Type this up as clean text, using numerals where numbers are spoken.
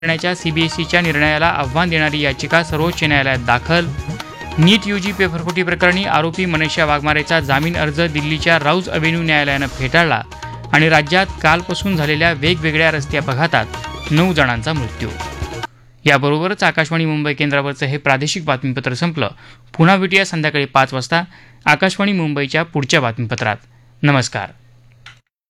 करण्याच्या सीबीएसईच्या निर्णयाला आव्हान देणारी याचिका सर्वोच्च न्यायालयात दाखल. नीट यूजी पेपरफुटी प्रकरणी आरोपी मनीषा वाघमारेचा जामीन अर्ज दिल्लीच्या राऊज अव्हेन्यू न्यायालयानं फेटाळला आणि राज्यात कालपासून झालेल्या वेगवेगळ्या रस्ते अपघातात 9 जणांचा मृत्यू. याबरोबरच आकाशवाणी मुंबई केंद्रावरचं हे प्रादेशिक बातमीपत्र संपलं. पुन्हा भेटूया संध्याकाळी 5 वाजता आकाशवाणी मुंबईच्या पुढच्या बातमीपत्रात. नमस्कार.